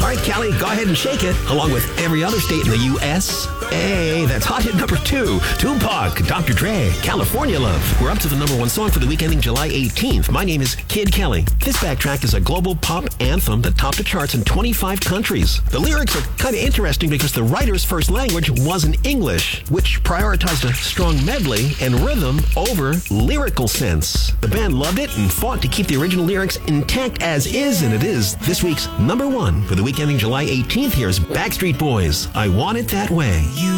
All right, Kelly, go ahead and shake it, along with every other state in the USA. That's hot hit number 2. Tupac, Dr. Dre, California Love. We're up to the number 1 song for the week ending July 18th. My name is Kid Kelly. This backtrack is a global pop anthem that topped the charts in 25 countries. The lyrics are kind of interesting because the writer's first language wasn't English, which prioritized a strong medley and rhythm over lyrical sense. The band loved it and fought to keep the original lyrics intact as is, and it is this week's number 1 for the week ending July 18th. Here's Backstreet Boys, I Want It That Way.